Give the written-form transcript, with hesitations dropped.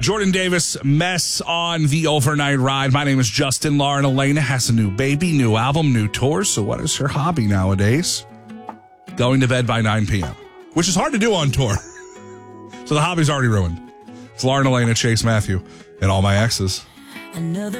Jordan Davis, Mess on the overnight ride. My name is Justin. Lauren Elena has a new baby, new album, new tour. So what is her hobby nowadays? Going to bed by 9 p.m., which is hard to do on tour. So the hobby's already ruined. It's Lauren Elena, Chase Matthew, and all my exes. Another